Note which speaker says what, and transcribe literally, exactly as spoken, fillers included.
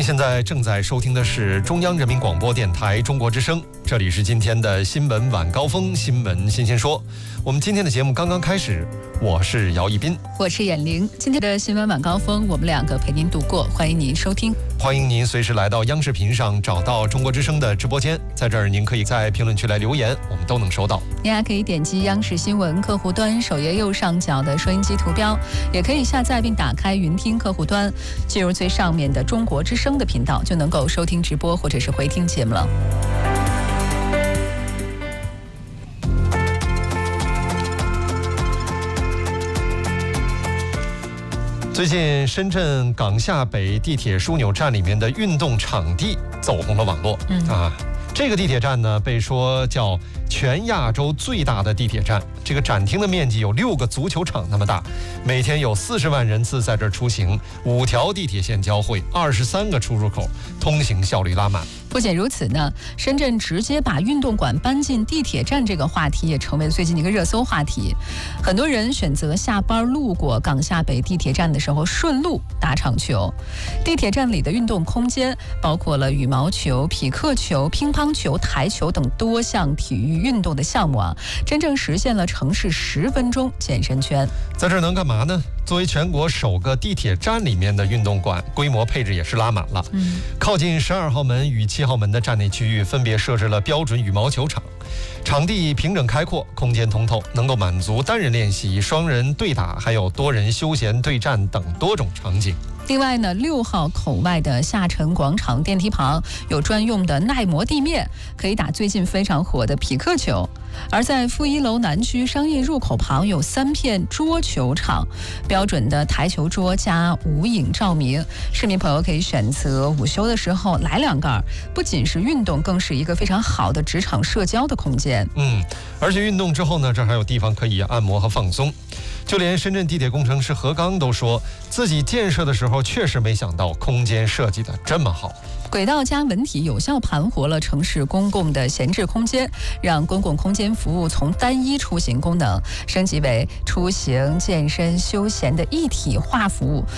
Speaker 1: 现在正在收听的是中央人民广播电台中国之声，这里是今天的新闻晚高峰，新闻新鲜说。我们今天的节目刚刚开始，我是姚一斌，
Speaker 2: 我是眼玲。今天的新闻晚高峰，我们两个陪您度过，欢迎您收听。
Speaker 1: 欢迎您随时来到央视频上找到中国之声的直播间，在这儿您可以在评论区来留言，我们都能收到。
Speaker 2: 您还可以点击央视新闻客户端首页右上角的收音机图标，也可以下载并打开云听客户端，进入最上面的中国之声的频道，就能够收听直播或者是回听节目了。
Speaker 1: 最近，深圳港下北地铁枢纽站里面的运动场地走红了网络。嗯啊，这个地铁站呢，被说叫全亚洲最大的地铁站。这个展厅的面积有六个足球场那么大，每天有四十万人次在这儿出行，五条地铁线交汇，二十三个出入口，通行效率拉满。
Speaker 2: 不仅如此呢，深圳直接把运动馆搬进地铁站这个话题也成为最近的一个热搜话题。很多人选择下班路过港下北地铁站的时候顺路打场球。地铁站里的运动空间包括了羽毛球、匹克球、乒乓球、台球等多项体育运动的项目啊，真正实现了城市十分钟健身圈。
Speaker 1: 在这儿能干嘛呢？作为全国首个地铁站里面的运动馆，规模配置也是拉满了。嗯，靠近十二号门与七号门的站内区域分别设置了标准羽毛球场，场地平整开阔，空间通透，能够满足单人练习、双人对打，还有多人休闲对战等多种场景。
Speaker 2: 另外呢，六号口外的下沉广场电梯旁有专用的耐磨地面，可以打最近非常火的匹克球。而在负一楼南区商业入口旁有三片桌球场，标准的台球桌加无影照明，市民朋友可以选择午休的时候来两杆，不仅是运动，更是一个非常好的职场社交的空间。
Speaker 1: 嗯，而且运动之后呢，这还有地方可以按摩和放松。就连深圳地铁工程师何刚都说，自己建设的时候确实没想到空间设计的这么好。
Speaker 2: 轨道加文体有效盘活了城市公共的闲置空间，让公共空间服务从单一出行功能升级为出行、健身、休闲的一体化服务，